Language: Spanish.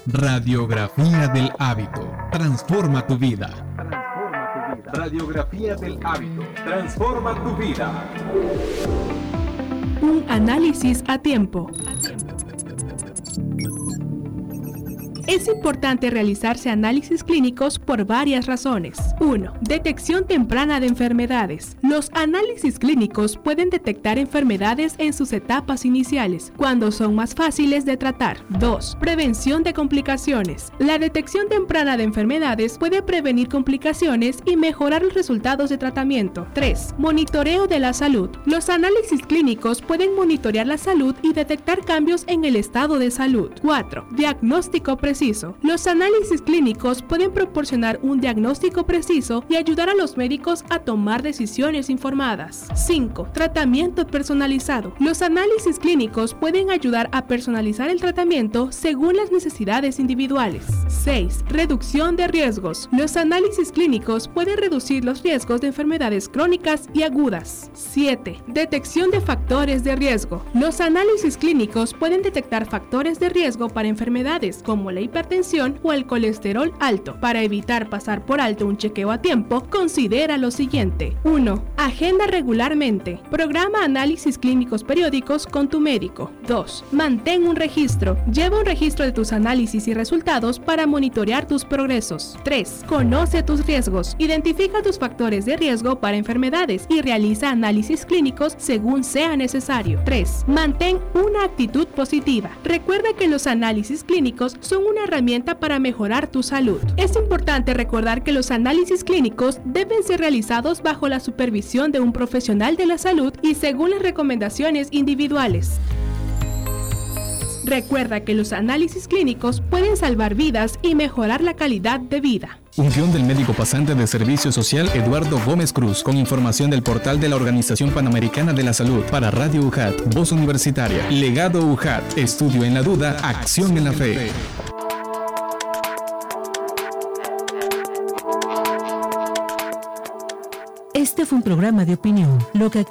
Radiografía del hábito. Transforma tu vida. Radiografía del hábito. Transforma tu vida. Un análisis a tiempo. Es importante realizarse análisis clínicos por varias razones. 1. Detección temprana de enfermedades. Los análisis clínicos pueden detectar enfermedades en sus etapas iniciales, cuando son más fáciles de tratar. 2. Prevención de complicaciones. La detección temprana de enfermedades puede prevenir complicaciones y mejorar los resultados de tratamiento. 3. Monitoreo de la salud. Los análisis clínicos pueden monitorear la salud y detectar cambios en el estado de salud. 4. Diagnóstico preciso. Los análisis clínicos pueden proporcionar un diagnóstico preciso y ayudar a los médicos a tomar decisiones informadas. 5. Tratamiento personalizado. Los análisis clínicos pueden ayudar a personalizar el tratamiento según las necesidades individuales. 6. Reducción de riesgos. Los análisis clínicos pueden reducir los riesgos de enfermedades crónicas y agudas. 7. Detección de factores de riesgo. Los análisis clínicos pueden detectar factores de riesgo para enfermedades como la hipertensión o el colesterol alto. Para evitar pasar por alto un chequeo a tiempo, considera lo siguiente. 1. Agenda regularmente. Programa análisis clínicos periódicos con tu médico. 2. Mantén un registro. Lleva un registro de tus análisis y resultados para monitorear tus progresos. 3. Conoce tus riesgos. Identifica tus factores de riesgo para enfermedades y realiza análisis clínicos según sea necesario. 3. Mantén una actitud positiva. Recuerda que los análisis clínicos son una herramienta para mejorar tu salud. Es importante recordar que los análisis clínicos deben ser realizados bajo la supervisión de un profesional de la salud y según las recomendaciones individuales. Recuerda que los análisis clínicos pueden salvar vidas y mejorar la calidad de vida. Un guión del médico pasante de Servicio Social Eduardo Gómez Cruz, con información del portal de la Organización Panamericana de la Salud para Radio UJAT, Voz Universitaria. Legado UJAT, estudio en la duda, acción en la fe. Este fue un programa de opinión. Lo que